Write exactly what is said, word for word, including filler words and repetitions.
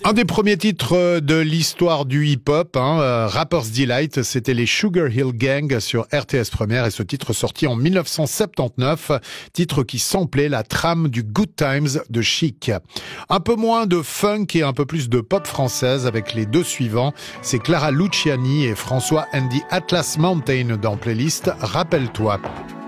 Un des premiers titres de l'histoire du hip-hop, hein, euh, Rapper's Delight, c'était les Sugar Hill Gang sur R T S Première et ce titre sorti en mille neuf cent soixante-dix-neuf, titre qui samplait la trame du Good Times de Chic. Un peu moins de funk et un peu plus de pop française avec les deux suivants, c'est Clara Luciani et François and the Atlas Mountain dans playlist Rappelle-toi.